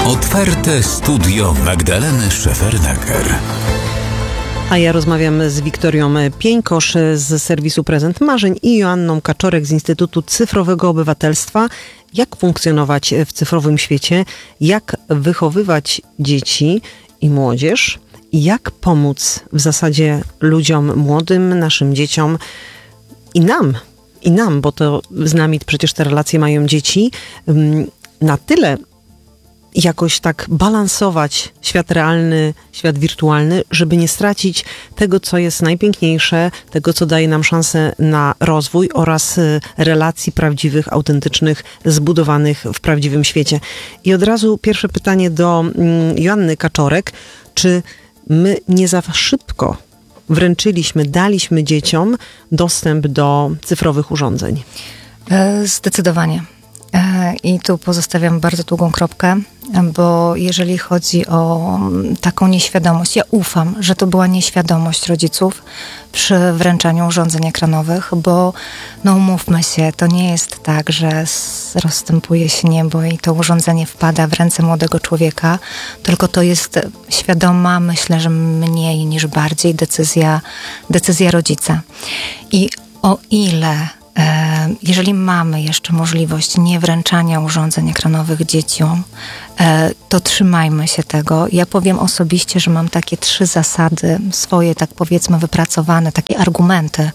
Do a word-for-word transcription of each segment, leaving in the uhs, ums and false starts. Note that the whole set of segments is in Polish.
Otwarte studio Magdaleny Szefernaker. A ja rozmawiam z Wiktorią Pieńkosz z serwisu Prezent Marzeń i Joanną Kaczorek z Instytutu Cyfrowego Obywatelstwa. Jak funkcjonować w cyfrowym świecie, jak wychowywać dzieci i młodzież i jak pomóc w zasadzie ludziom młodym, naszym dzieciom i nam, i nam, bo to z nami przecież te relacje mają dzieci, na tyle jakoś tak balansować świat realny, świat wirtualny, żeby nie stracić tego, co jest najpiękniejsze, tego, co daje nam szansę na rozwój oraz relacji prawdziwych, autentycznych, zbudowanych w prawdziwym świecie. I od razu pierwsze pytanie do Joanny Kaczorek. Czy my nie za szybko wręczyliśmy, daliśmy dzieciom dostęp do cyfrowych urządzeń? Zdecydowanie. I tu pozostawiam bardzo długą kropkę, bo jeżeli chodzi o taką nieświadomość, ja ufam, że to była nieświadomość rodziców przy wręczaniu urządzeń ekranowych, bo no umówmy się, to nie jest tak, że rozstępuje się niebo i to urządzenie wpada w ręce młodego człowieka, tylko to jest świadoma, myślę, że mniej niż bardziej decyzja, decyzja rodzica. I o ile jeżeli mamy jeszcze możliwość niewręczania urządzeń ekranowych dzieciom, to trzymajmy się tego. Ja powiem osobiście, że mam takie trzy zasady swoje, tak powiedzmy, wypracowane, takie argumenty,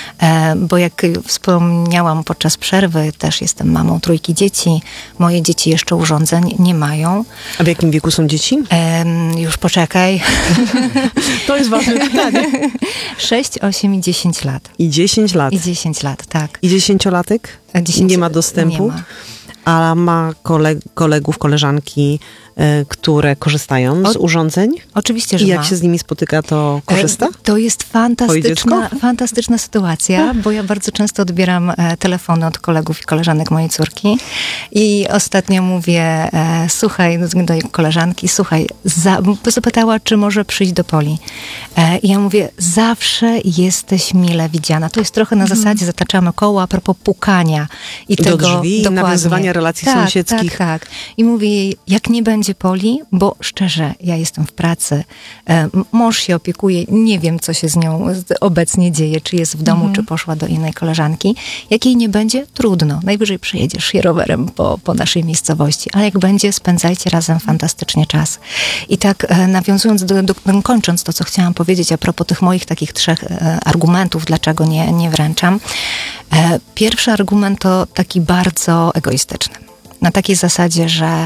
bo jak wspomniałam podczas przerwy, też jestem mamą trójki dzieci, moje dzieci jeszcze urządzeń nie mają. A w jakim wieku są dzieci? Już poczekaj. To jest ważne pytanie. sześć, osiem i dziesięć lat. I dziesięć lat. I dziesięć lat, tak. I dziesięciolatek? dziesięć... Nie ma dostępu? Nie ma. A ma koleg- kolegów, koleżanki, y, które korzystają z o, urządzeń? Oczywiście, że I jak ma. się z nimi spotyka, to korzysta? E, to jest fantastyczna, fantastyczna sytuacja, bo ja bardzo często odbieram e, telefony od kolegów i koleżanek mojej córki i ostatnio mówię, e, słuchaj, do jej koleżanki, słuchaj, za, zapytała, czy może przyjść do Poli. E, I ja mówię, zawsze jesteś mile widziana. To jest trochę na mhm. zasadzie zataczamy koło a propos pukania i do tego drzwi, dokładnie. Nawiązywania relacji tak, sąsiedzkich. Tak, tak. I mówię jej, jak nie będzie Poli, bo szczerze, ja jestem w pracy, e, mąż się opiekuje, nie wiem, co się z nią obecnie dzieje, czy jest w domu, mhm. czy poszła do innej koleżanki. Jak jej nie będzie, trudno. Najwyżej przejedziesz się rowerem po, po naszej miejscowości, ale jak będzie, spędzajcie razem fantastycznie czas. I tak e, nawiązując, do, do, kończąc to, co chciałam powiedzieć a propos tych moich takich trzech e, argumentów, dlaczego nie, nie wręczam. E, pierwszy argument to taki bardzo egoistyczny. Na takiej zasadzie, że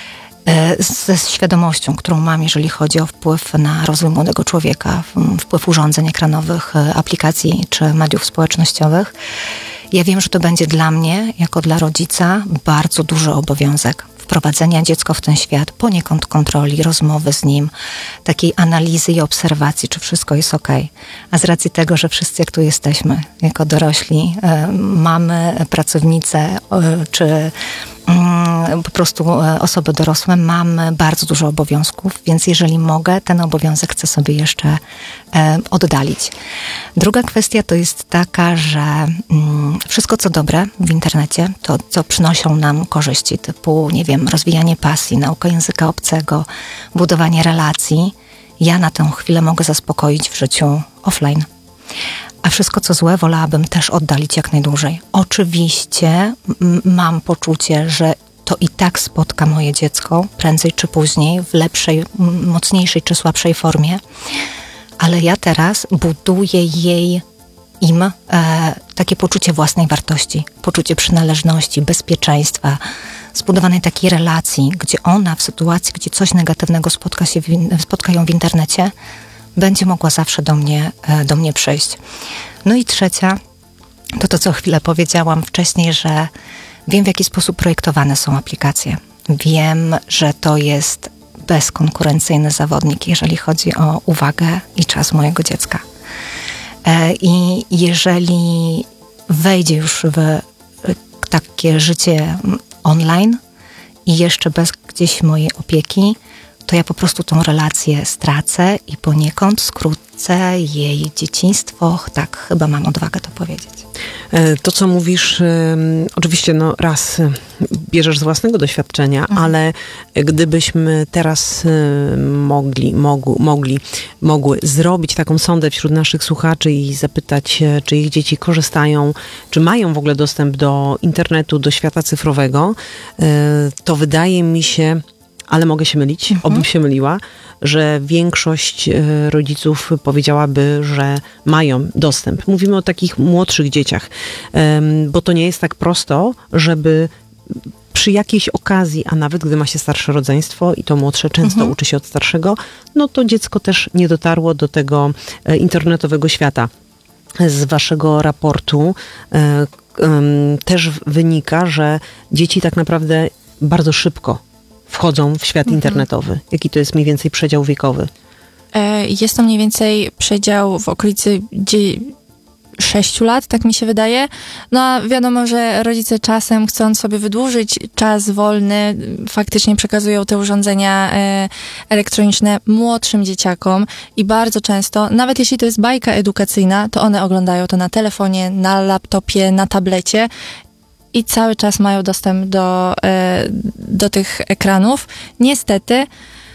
ze świadomością, którą mam, jeżeli chodzi o wpływ na rozwój młodego człowieka, wpływ urządzeń ekranowych, aplikacji czy mediów społecznościowych, ja wiem, że to będzie dla mnie, jako dla rodzica, bardzo duży obowiązek wprowadzenia dziecka w ten świat, poniekąd kontroli, rozmowy z nim, takiej analizy i obserwacji, czy wszystko jest okej. A z racji tego, że wszyscy jak tu jesteśmy, jako dorośli, mamy, pracownice, czy po prostu osoby dorosłe, mamy bardzo dużo obowiązków, więc jeżeli mogę, ten obowiązek chcę sobie jeszcze e, oddalić. Druga kwestia to jest taka, że mm, wszystko co dobre w internecie, to co przynoszą nam korzyści, typu, nie wiem, rozwijanie pasji, nauka języka obcego, budowanie relacji, ja na tę chwilę mogę zaspokoić w życiu offline. A wszystko, co złe, wolałabym też oddalić jak najdłużej. Oczywiście m- mam poczucie, że to i tak spotka moje dziecko prędzej czy później w lepszej, m- mocniejszej czy słabszej formie, ale ja teraz buduję jej, im e, takie poczucie własnej wartości, poczucie przynależności, bezpieczeństwa, zbudowanej takiej relacji, gdzie ona w sytuacji, gdzie coś negatywnego spotka, się w, spotka ją w internecie, będzie mogła zawsze do mnie, do mnie przyjść. No i trzecia, to to, co chwilę powiedziałam wcześniej, że wiem, w jaki sposób projektowane są aplikacje. Wiem, że to jest bezkonkurencyjny zawodnik, jeżeli chodzi o uwagę i czas mojego dziecka. I jeżeli wejdzie już w takie życie online i jeszcze bez gdzieś mojej opieki, to ja po prostu tą relację stracę i poniekąd skrócę jej dzieciństwo. Tak, chyba mam odwagę to powiedzieć. To, co mówisz, oczywiście no raz bierzesz z własnego doświadczenia, mhm. ale gdybyśmy teraz mogli, mogły, mogli, mogły zrobić taką sondę wśród naszych słuchaczy i zapytać, czy ich dzieci korzystają, czy mają w ogóle dostęp do internetu, do świata cyfrowego, to wydaje mi się, ale mogę się mylić, mhm. obym się myliła, że większość rodziców powiedziałaby, że mają dostęp. Mówimy o takich młodszych dzieciach, bo to nie jest tak prosto, żeby przy jakiejś okazji, a nawet gdy ma się starsze rodzeństwo i to młodsze często mhm. uczy się od starszego, no to dziecko też nie dotarło do tego internetowego świata. Z waszego raportu też wynika, że dzieci tak naprawdę bardzo szybko wchodzą w świat mhm. internetowy. Jaki to jest mniej więcej przedział wiekowy? Jest to mniej więcej przedział w okolicy sześciu lat, tak mi się wydaje. No a wiadomo, że rodzice czasem, chcąc sobie wydłużyć czas wolny, faktycznie przekazują te urządzenia elektroniczne młodszym dzieciakom i bardzo często, nawet jeśli to jest bajka edukacyjna, to one oglądają to na telefonie, na laptopie, na tablecie i cały czas mają dostęp do, do tych ekranów. Niestety,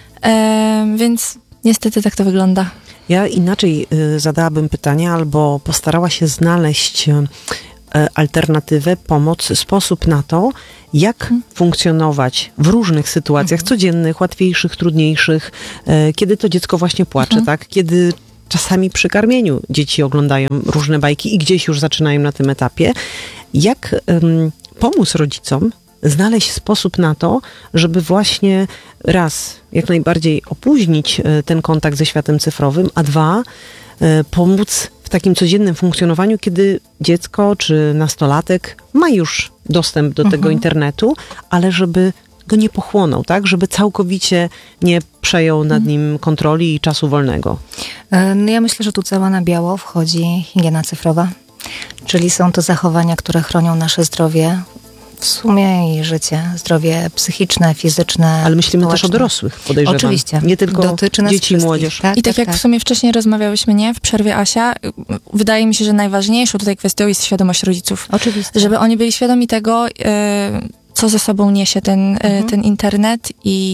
więc niestety tak to wygląda. Ja inaczej zadałabym pytanie, albo postarała się znaleźć alternatywę, pomoc, sposób na to, jak hmm. funkcjonować w różnych sytuacjach, hmm. codziennych, łatwiejszych, trudniejszych, kiedy to dziecko właśnie płacze, hmm. tak? Kiedy czasami przy karmieniu dzieci oglądają różne bajki i gdzieś już zaczynają na tym etapie. Jak um, pomóc rodzicom znaleźć sposób na to, żeby właśnie raz, jak najbardziej opóźnić ten kontakt ze światem cyfrowym, a dwa, pomóc w takim codziennym funkcjonowaniu, kiedy dziecko czy nastolatek ma już dostęp do mhm. tego internetu, ale żeby go nie pochłonął, tak? Żeby całkowicie nie przejął nad nim kontroli i czasu wolnego. No ja myślę, że tu cała na biało wchodzi higiena cyfrowa, czyli są to zachowania, które chronią nasze zdrowie, w sumie i życie, zdrowie psychiczne, fizyczne, ale myślimy społeczne. Też o dorosłych, podejrzewam. Oczywiście. Nie tylko Dotyczy nas dzieci i młodzież. Tak, I tak, tak jak tak. w sumie wcześniej rozmawiałyśmy, nie? W przerwie, Asia, wydaje mi się, że najważniejszą tutaj kwestią jest świadomość rodziców. Oczywiście. Żeby oni byli świadomi tego, co ze sobą niesie ten, mhm. ten internet i,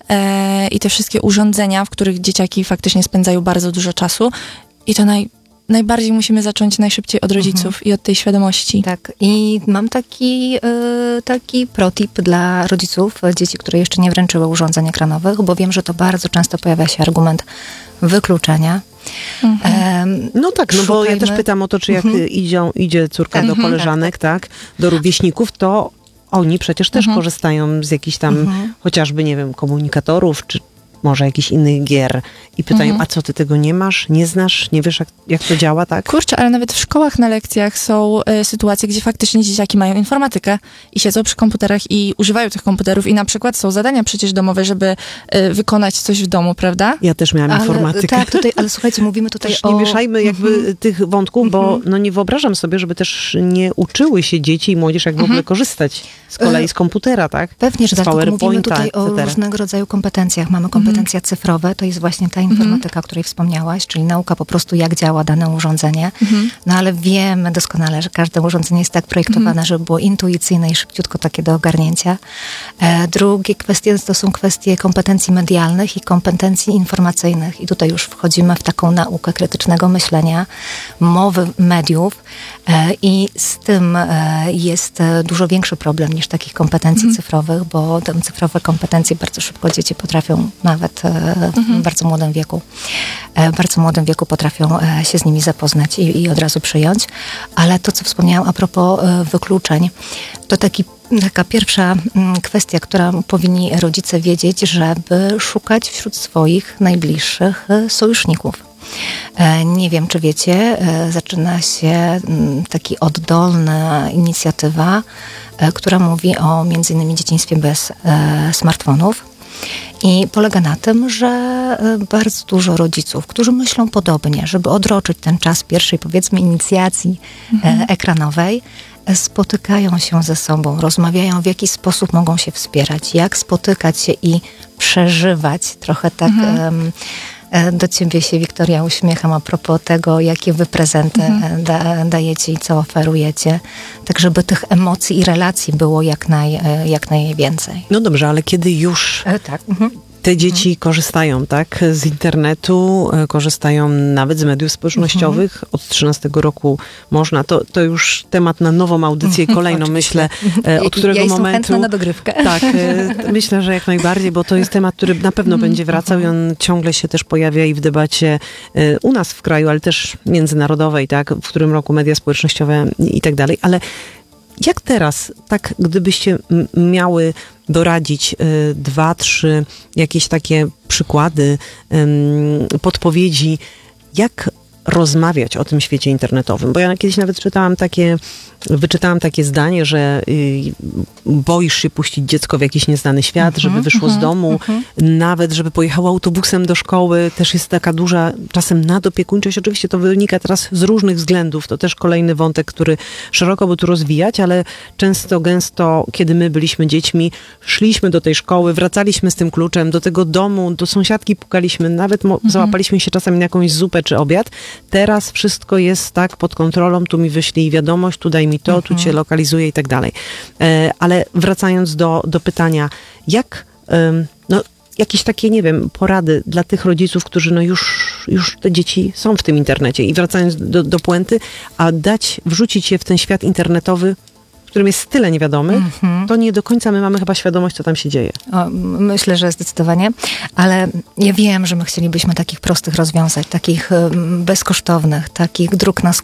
i te wszystkie urządzenia, w których dzieciaki faktycznie spędzają bardzo dużo czasu. I to naj Najbardziej musimy zacząć najszybciej od rodziców mhm. i od tej świadomości. Tak. I mam taki, y, taki protip dla rodziców dzieci, które jeszcze nie wręczyły urządzeń ekranowych, bo wiem, że to bardzo często pojawia się argument wykluczenia. Mhm. Um, no tak, no szukajmy. Bo ja też pytam o to, czy jak mhm. idzie, idzie córka tak. do koleżanek, tak, tak, do rówieśników, to oni przecież też mhm. korzystają z jakichś tam mhm. chociażby, nie wiem, komunikatorów, czy może jakichś innych gier i pytają, mhm. a co, ty tego nie masz, nie znasz, nie wiesz, jak, jak to działa, tak? Kurczę, ale nawet w szkołach na lekcjach są y, sytuacje, gdzie faktycznie dzieciaki mają informatykę i siedzą przy komputerach i używają tych komputerów i na przykład są zadania przecież domowe, żeby y, wykonać coś w domu, prawda? Ja też miałam ale, informatykę. Tak, tutaj, ale słuchajcie, mówimy tutaj też o... nie mieszajmy jakby mhm. tych wątków, bo mhm. no nie wyobrażam sobie, żeby też nie uczyły się dzieci i młodzież, jak w ogóle mhm. korzystać z kolei z komputera, tak? Pewnie, że z tak, tylko mówimy tutaj o różnego rodzaju kompetencjach. Mamy kompetencje mhm. cyfrowe, to jest właśnie ta informatyka, mm-hmm. o której wspomniałaś, czyli nauka po prostu, jak działa dane urządzenie. Mm-hmm. No ale wiemy doskonale, że każde urządzenie jest tak projektowane, mm-hmm. żeby było intuicyjne i szybciutko takie do ogarnięcia. E, drugie kwestie to są kwestie kompetencji medialnych i kompetencji informacyjnych. I tutaj już wchodzimy w taką naukę krytycznego myślenia, mowy mediów e, i z tym e, jest dużo większy problem niż takich kompetencji mm-hmm. cyfrowych, bo te cyfrowe kompetencje bardzo szybko dzieci potrafią nawet w mhm. bardzo młodym wieku. W bardzo młodym wieku potrafią się z nimi zapoznać i, i od razu przyjąć. Ale to, co wspomniałam a propos wykluczeń, to taki, taka pierwsza kwestia, którą powinni rodzice wiedzieć, żeby szukać wśród swoich najbliższych sojuszników. Nie wiem, czy wiecie, zaczyna się taki oddolna inicjatywa, która mówi o między innymi dzieciństwie bez smartfonów. I polega na tym, że bardzo dużo rodziców, którzy myślą podobnie, żeby odroczyć ten czas pierwszej, powiedzmy, inicjacji mhm. ekranowej, spotykają się ze sobą, rozmawiają, w jaki sposób mogą się wspierać, jak spotykać się i przeżywać. Trochę tak mhm. um, do ciebie się, Wiktoria, uśmiecham a propos tego, jakie wy prezenty mhm. da, dajecie i co oferujecie. Tak, żeby tych emocji i relacji było jak, naj, jak najwięcej. No dobrze, ale kiedy już e, tak. Mhm. te dzieci mhm. korzystają, tak, z internetu, korzystają nawet z mediów społecznościowych. Mhm. Od trzynastego roku można. To, to już temat na nową audycję, kolejną, myślę, od którego ja momentu... Ja jestem chętna na dogrywkę. Tak, myślę, że jak najbardziej, bo to jest temat, który na pewno mhm. będzie wracał i on ciągle się też pojawia i w debacie u nas w kraju, ale też międzynarodowej, tak, w którym roku media społecznościowe i tak dalej. Ale jak teraz, tak gdybyście m- miały doradzić y, dwa, trzy jakieś takie przykłady, y, podpowiedzi, jak rozmawiać o tym świecie internetowym? Bo ja kiedyś nawet czytałam takie, wyczytałam takie zdanie, że y, boisz się puścić dziecko w jakiś nieznany świat, mm-hmm, żeby wyszło mm-hmm, z domu, mm-hmm. nawet żeby pojechało autobusem do szkoły. Też jest taka duża czasem nadopiekuńczość. Oczywiście to wynika teraz z różnych względów. To też kolejny wątek, który szeroko by tu rozwijać, ale często, gęsto, kiedy my byliśmy dziećmi, szliśmy do tej szkoły, wracaliśmy z tym kluczem do tego domu, do sąsiadki pukaliśmy, nawet mo- mm-hmm. załapaliśmy się czasem na jakąś zupę czy obiad. Teraz wszystko jest tak pod kontrolą, tu mi wyślij wiadomość, tu daj mi to, mhm. tu cię lokalizuję i tak dalej. E, ale wracając do, do pytania, jak, ym, no jakieś takie, nie wiem, porady dla tych rodziców, którzy no już, już te dzieci są w tym internecie i wracając do, do puenty, a dać, wrzucić je w ten świat internetowy, w którym jest tyle niewiadomych, mm-hmm. to nie do końca my mamy chyba świadomość, co tam się dzieje. O, myślę, że zdecydowanie, ale ja wiem, że my chcielibyśmy takich prostych rozwiązań, takich bezkosztownych, takich dróg na